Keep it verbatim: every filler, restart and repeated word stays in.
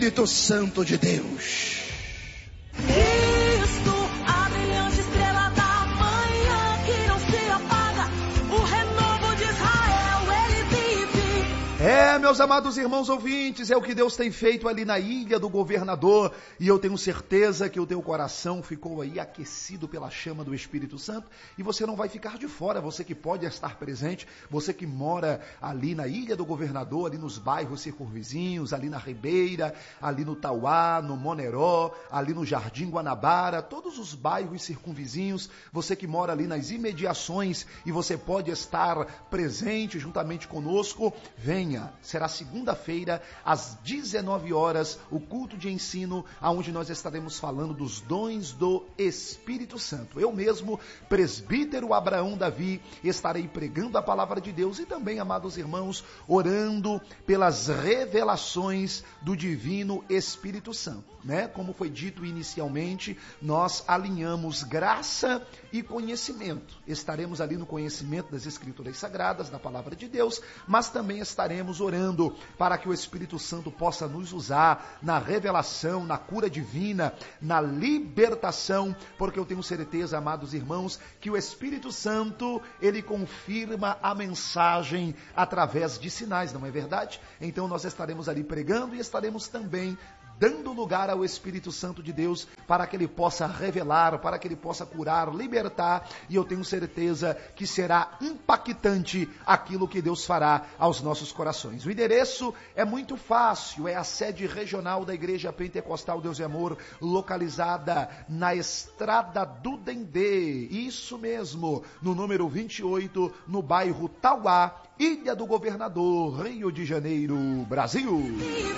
Espírito Santo de Deus. Cristo, a brilhante estrela da manhã que não se apaga, o renovo de Israel, ele vive. É, meus amados irmãos ouvintes, é o que Deus tem feito ali na Ilha do Governador, e eu tenho certeza que o teu coração ficou aí aquecido pela chama do Espírito Santo, e você não vai ficar de fora, você que pode estar presente, você que mora ali na Ilha do Governador, ali nos bairros circunvizinhos, ali na Ribeira, ali no Tauá, no Moneró, ali no Jardim Guanabara, todos os bairros circunvizinhos, você que mora ali nas imediações e você pode estar presente juntamente conosco, venha. Será segunda-feira, às dezenove horas, o culto de ensino, onde nós estaremos falando dos dons do Espírito Santo. Eu mesmo, presbítero Abraão Davi, estarei pregando a palavra de Deus e também, amados irmãos, orando pelas revelações do divino Espírito Santo, né? Como foi dito inicialmente, nós alinhamos graça e conhecimento. Estaremos ali no conhecimento das Escrituras Sagradas, da palavra de Deus, mas também estaremos orando para que o Espírito Santo possa nos usar na revelação, na cura divina, na libertação, porque eu tenho certeza, amados irmãos, que o Espírito Santo, ele confirma a mensagem através de sinais, não é verdade? Então nós estaremos ali pregando e estaremos também dando lugar ao Espírito Santo de Deus para que ele possa revelar, para que ele possa curar, libertar, e eu tenho certeza que será impactante aquilo que Deus fará aos nossos corações. O endereço é muito fácil, é a sede regional da Igreja Pentecostal Deus e Amor, localizada na Estrada do Dendê, isso mesmo, no número vinte e oito, no bairro Tauá, Ilha do Governador, Rio de Janeiro, Brasil.